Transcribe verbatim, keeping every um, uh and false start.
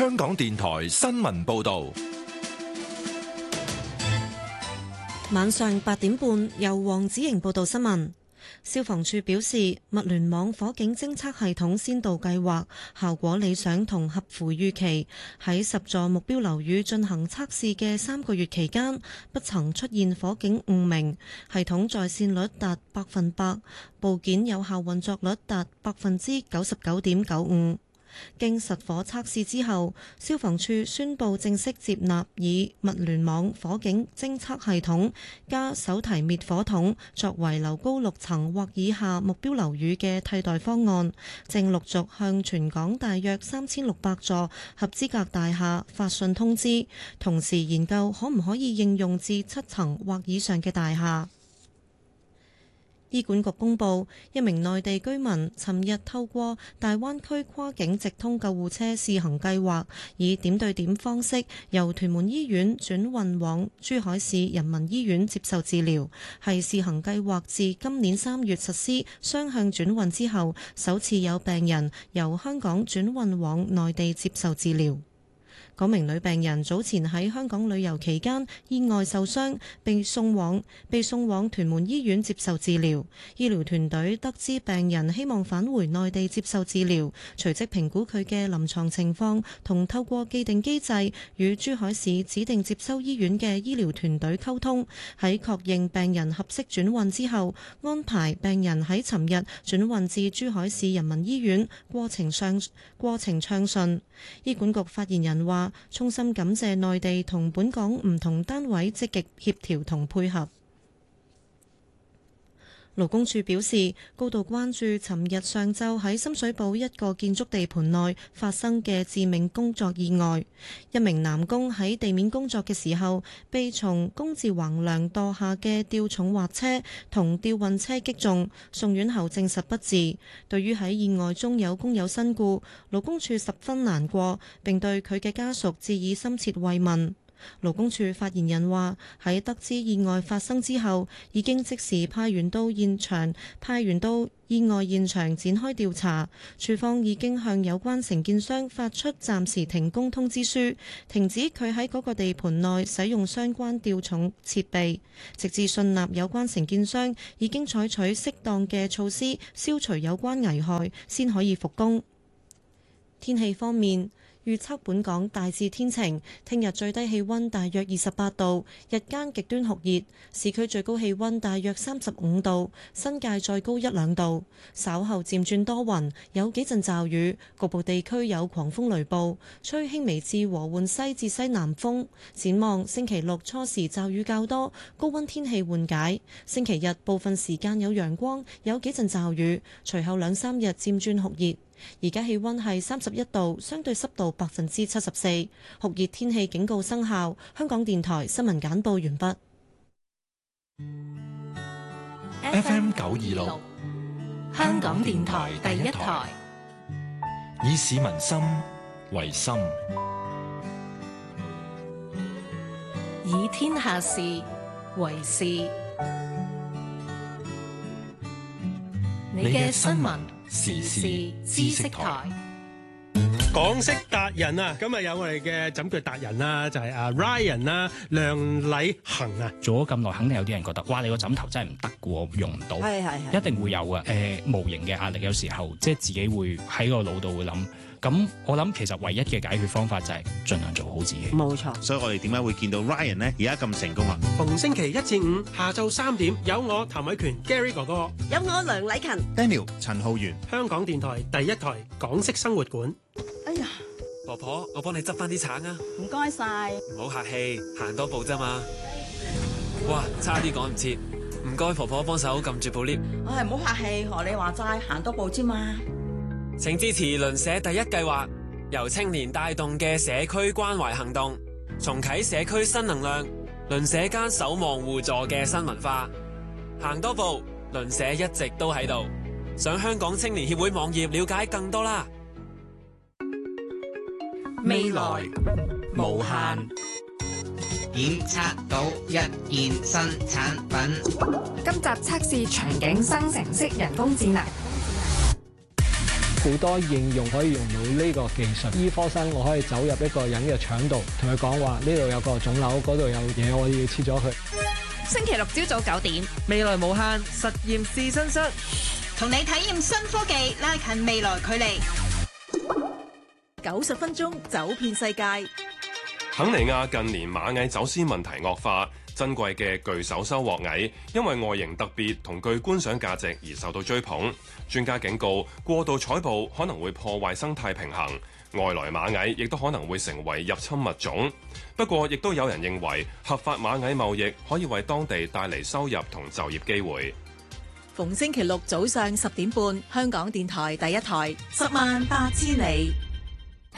香港電台新聞報道。 晚上八點半，由黃子瑩報道新聞。消防處表示，物聯網火警偵測系統先導計劃效果理想同合乎預期。喺十座目標樓宇進行測試嘅三個月期間，不曾出現火警誤鳴，系統在線率達百分百，部件有效運作率達百分之九十九點九五。經實火測試之後，消防處宣布正式接納以物聯網火警偵測系統加手提滅火筒作為樓高六層或以下目標樓宇嘅替代方案，正陸續向全港大約三千六百座合資格大廈發信通知，同時研究可唔可以應用至七層或以上嘅大廈。醫管局公布，一名內地居民尋日透過大灣區跨境直通救護車試行計劃，以點對點方式由屯門醫院轉運往珠海市人民醫院接受治療，係試行計劃自今年三月實施雙向轉運之後，首次有病人由香港轉運往內地接受治療。嗰名女病人早前喺香港旅遊期間意外受傷，被送往被送往屯門醫院接受治療。醫療團隊得知病人希望返回內地接受治療，隨即評估佢嘅臨床情況，同透過既定機制與珠海市指定接收醫院嘅醫療團隊溝通，喺確認病人合適轉運之後，安排病人喺尋日轉運至珠海市人民醫院，過程上過程暢順。醫管局發言人話，衷心感謝內地同本港唔同單位積極協調同配合。勞工處表示，高度關注尋日上晝喺深水埗一個建築地盤內發生嘅致命工作意外。一名男工喺地面工作嘅時候，被從工字橫梁墮下嘅吊重滑車同吊運車擊中，送院後證實不治。對於喺意外中有工友身故，勞工處十分難過，並對佢嘅家屬致以深切慰問。勞工處發言人話，喺得知意外發生之後，已經即時派員到現場，派員到意外現場展開調查。處方已經向有關承建商發出暫時停工通知書，停止佢喺嗰個地盤內使用相關吊重設備，直至信納有關承建商已經採取適當嘅措施消除有關危害，先可以復工。天氣方面，預測本港大致天晴，聽日最低氣溫大約二十八度，日間極端酷熱，市區最高氣溫大約三十五度，新界再高一兩度。稍後漸轉多雲，有幾陣驟雨，局部地區有狂風雷暴，吹輕微至和緩西至西南風。展望星期六初時驟雨較多，高溫天氣緩解。星期日部分時間有陽光，有幾陣驟雨，隨後兩三日漸轉酷熱。而家氣溫係三十一度，相對濕度百分之七十四，酷熱天氣警告生效。香港電台新聞簡報完畢。 F M 九二六， 香港電台第一台， 以市民心為心， 以天下事為事。你嘅新聞時事知識台， 港式達人啊，今日有我哋嘅枕腳達人啦，就係阿 Ryan 啦，梁禮恒啊。 做咗咁耐，肯定有啲人覺得，哇！你個枕頭真係唔得嘅喎，用唔到， 係係係， 一定會有嘅。誒、呃，無形嘅壓力，有時候即係自己會喺個腦度會諗。咁我諗其實唯一嘅解決方法就係盡量做好自己。 冇錯， 所以我哋點解會見到 Ryan 呢？而家咁成功啊！ 逢星期一至五下晝三點，有我譚偉權 Gary 哥哥， 有我梁禮勤 Daniel 陳浩源， 香港電台第一台港式生活館。 哎呀， 婆婆，我幫你執翻啲橙啊！ 唔該晒， 唔好客氣，行多步啫嘛。哇，差啲趕唔切，唔該婆婆幫手撳住部 lift。 唉，唔好客氣，學你話齋，行多步啫嘛。 請支持鄰舍第一計劃，由青年帶動嘅社區關懷行動，重啟社區新能量，鄰舍間守望互助嘅新文化。行多步，鄰舍一直都喺度。上香港青年協會網頁了解更多啦。 未來無限， 檢測到一件新產品。 今集測試場景生成式人工智能。 好多應用可以用到呢個技術。醫科生我可以走入一個人嘅腸度，同佢講話呢度有個腫瘤，嗰度有嘢，我要切咗佢。 星期六朝早九點， 未來無限實驗試身室， 同你體驗新科技，拉近未來距離。 九十分鐘走遍世界。 肯尼亞近年螞蟻走私問題惡化，珍貴嘅巨手收穫蟻因為外形特別同具觀賞價值而受到追捧。專家警告，過度採捕可能會破壞生態平衡，外來螞蟻亦都可能會成為入侵物種。不過，亦都有人認為合法螞蟻貿易可以為當地帶嚟收入同就業機會。 逢星期六早上十點半，香港電台第一台，十萬八千里。